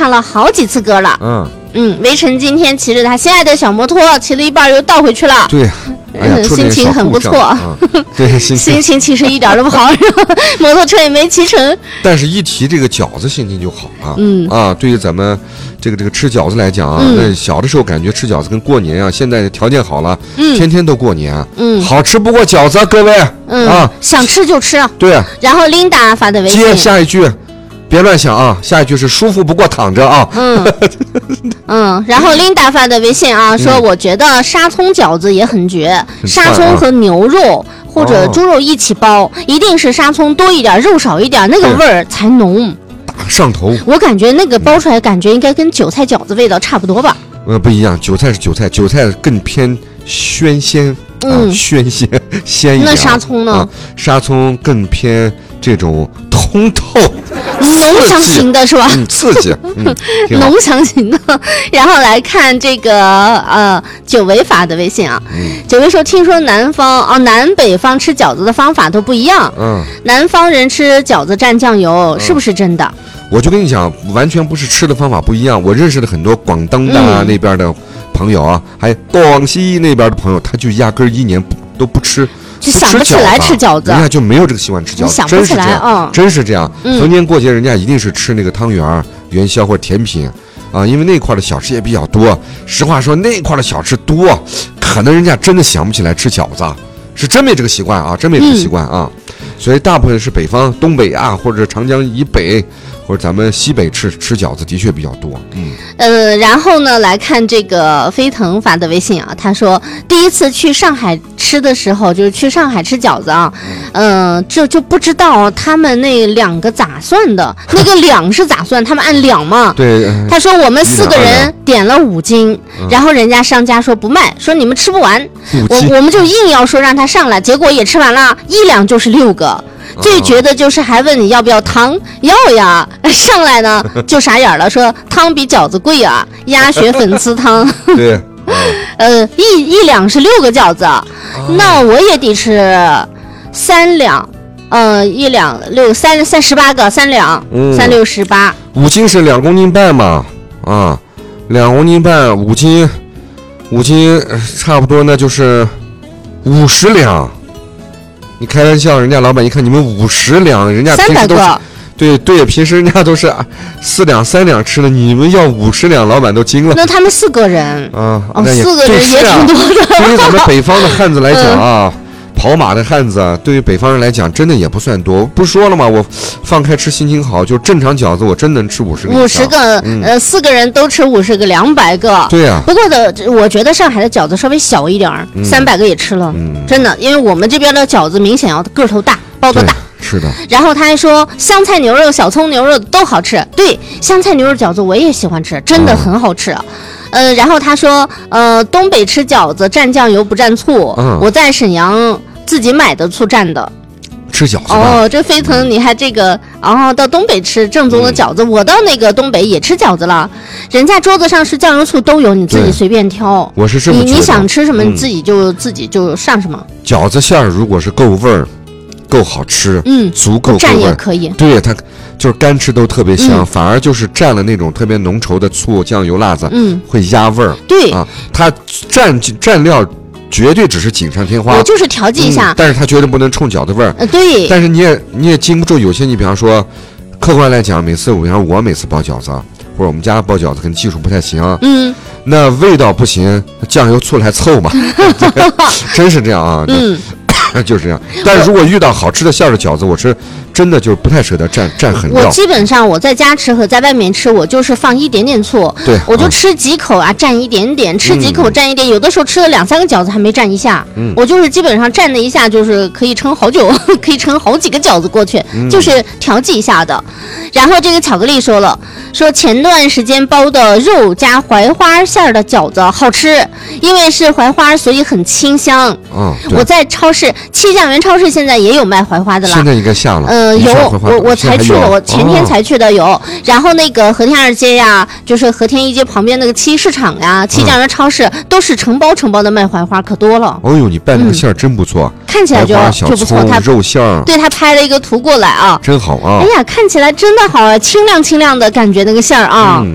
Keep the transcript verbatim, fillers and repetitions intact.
唱了好几次歌了。 嗯嗯，围城今天骑着他心爱的小摩托，骑了一半又倒回去了。 对，哎呀， 心情很不错。 啊、对，心情心情其实一点都不好，摩托车也没骑成。 但是，一提这个饺子，心情就好了。 嗯啊，对于咱们这个这个吃饺子来讲啊， 嗯、 那小的时候感觉吃饺子跟过年啊，现在条件好了， 嗯， 天天都过年， 嗯， 好吃不过饺子，各位， 嗯啊， 想吃就吃。 对。 然后 Linda 发的微信， 接下一句。别乱想啊！下一句是舒服不过躺着啊。 嗯嗯，然后 Linda 发的微信啊，说我觉得沙葱饺子也很绝， 嗯、 沙葱和牛肉或者猪肉一起包，哦、一定是沙葱多一点，肉少一点，那个味儿才浓， 上头。 我感觉那个包出来感觉应该跟韭菜饺子味道差不多吧？ 呃，不一样，韭菜是韭菜，韭菜更偏鲜鲜啊， 嗯、 鲜鲜鲜一点。 那沙葱呢？ 啊、沙葱更偏这种通透。 浓香型的是吧？ 嗯，刺激，嗯， 浓香型的。然后来看这个呃，久违发的微信啊，嗯、久违说听说南方哦，南北方吃饺子的方法都不一样，嗯，南方人吃饺子蘸酱油，嗯、是不是真的？ 我就跟你讲，完全不是吃的方法不一样。我认识的很多广东的、啊嗯、 那边的朋友啊，还广西那边的朋友，他就压根儿一年不都不吃。 就想不起来吃饺子， 人家就没有这个习惯吃饺子， 想不起来啊， 真是这样。 嗯、 逢年过节，人家一定是吃那个汤圆、元宵或者甜品啊，因为那块的小吃也比较多。实话说，那块的小吃多，可能人家真的想不起来吃饺子，是真没这个习惯啊，真没这个习惯啊。嗯、所以大部分是北方、东北啊，或者长江以北。或者咱们西北吃吃饺子的确比较多，嗯， 呃，然后呢，来看这个飞腾发的微信啊，他说第一次去上海吃的时候，就是去上海吃饺子啊，嗯、呃，这就不知道他们那两个咋算的，那个两是咋算？他们按两嘛？ 对。呃、 他说我们四个人点了五斤，嗯、然后人家商家说不卖，说你们吃不完，我我们就硬要说让他上来，结果也吃完了，一两就是六个。最绝的就是还问你要不要汤，要呀，上来呢就傻眼了，说汤比饺子贵啊，鸭血粉丝汤。 对， 呃，一一两是六个饺子，哦、那我也得吃三两，呃，一两六三三十八个，三两，嗯、三六十八。 五斤是两公斤半嘛，啊，两公斤半，五斤，五斤差不多那就是五十两。你开玩笑，人家老板一看你们五十两，人家平时都是对对，平时人家都是四两三两吃的，你们要五十两，老板都惊了。 那他们四个人啊， 哦，四个人也挺多的。 对于咱们北方的汉子来讲啊，嗯、跑马的汉子，对于北方人来讲，真的也不算多。不说了吗？我放开吃，心情好，就正常饺子，我真能吃五十个。 五十个，嗯、呃，四个人都吃五十个，两百个。 对呀、啊。 不过的，我觉得上海的饺子稍微小一点儿，三百、嗯、个也吃了，嗯、真的，因为我们这边的饺子明显要个头大，包的大。 是的。 然后他还说香菜牛肉、小葱牛肉都好吃。对，香菜牛肉饺子我也喜欢吃，真的很好吃。嗯、呃，然后他说，呃，东北吃饺子蘸酱油不蘸醋。嗯。我在沈阳自己买的醋蘸的。 吃饺子哦，这飞腾你还这个，然后、哦、到东北吃正宗的饺子，嗯、我到那个东北也吃饺子了，人家桌子上是酱油醋都有，你自己随便挑。 我是这么觉得， 你你想吃什么，嗯、你自己就自己就上什么。 饺子馅儿如果是够味儿，够好吃， 嗯， 足够蘸也可以。 对，它就是干吃都特别香，嗯、反而就是蘸了那种特别浓稠的醋、酱油、辣子， 嗯， 会压味儿。 对啊，它蘸蘸料。绝对只是锦上添花， 我就是调剂一下、 嗯，但是它绝对不能冲饺子味儿。 呃，对。 但是你也你也禁不住有些，你比方说，客观来讲，每次我像我每次包饺子，或者我们家包饺子，可能技术不太行， 嗯， 那味道不行，酱油醋来凑嘛，真是这样啊， 嗯， 就是这样。但是如果遇到好吃的馅儿的饺子，我是真的就是不太舍得蘸蘸很料。 我基本上我在家吃和在外面吃，我就是放一点点醋， 对， 我就吃几口啊，蘸一点点，吃几口蘸一点，有的时候吃了两三个饺子还没蘸一下，嗯，我就是基本上蘸了一下，就是可以撑好久，可以撑好几个饺子过去，嗯、就是调剂一下的。然后这个巧克力说了，说前段时间包的肉加槐花馅的饺子好吃，因为是槐花，所以很清香。 嗯， 我在超市七酱园超市现在也有卖槐花的了， 现在应该下了。 呃，有，我我才去了，我前天才去的有。哦、然后那个和田二街呀，就是和田一街旁边那个七市场呀，七酱园超市、嗯、都是承包承包的卖槐花，可多了。 哦呦，你办这个馅儿真不错， 嗯、看起来就就不错。他肉馅儿， 对他拍了一个图过来啊， 真好啊！ 哎呀，看起来真的好啊，清亮清亮的感觉那个馅儿啊。嗯